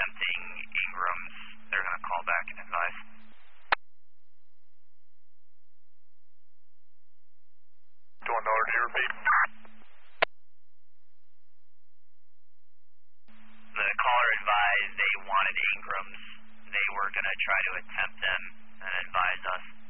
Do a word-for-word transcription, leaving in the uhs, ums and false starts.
attempting Ingrams. They're going to call back and advise. Doing order to repeat. The caller advised they wanted Ingrams. They were going to try to attempt them and advise us.